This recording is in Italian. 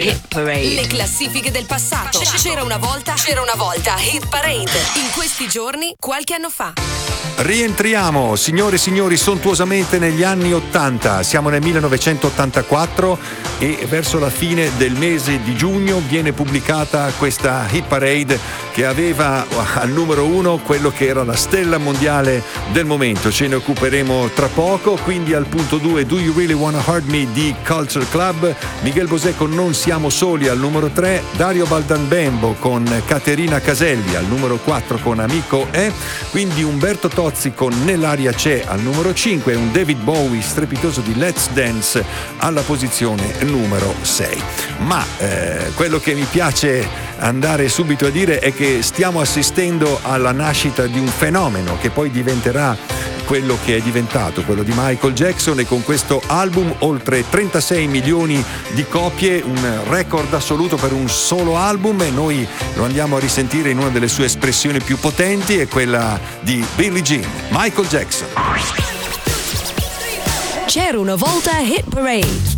Hit Parade. Le classifiche del passato. C'era una volta Hit Parade. In questi giorni, qualche anno fa. Rientriamo, signore e signori, sontuosamente negli anni 80. Siamo nel 1984 e verso la fine del mese di giugno viene pubblicata questa Hit Parade che aveva al numero 1 quello che era la stella mondiale del momento. Ce ne occuperemo tra poco. Quindi al punto 2 Do You Really Wanna Hurt Me di Culture Club, Miguel Bosé con Non Siamo Soli al numero 3, Dario Baldambembo con Caterina Caselli al numero 4 con Amico è, quindi Umberto Tozzi con Nell'aria c'è al numero 5 e un David Bowie strepitoso di Let's Dance alla posizione numero 6. Ma quello che mi piace andare subito a dire è che stiamo assistendo alla nascita di un fenomeno che poi diventerà quello che è diventato, quello di Michael Jackson, e con questo album oltre 36 milioni di copie, un record assoluto per un solo album, e noi lo andiamo a risentire in una delle sue espressioni più potenti, è quella di Billie Jean, Michael Jackson. C'era una volta Hit Parade.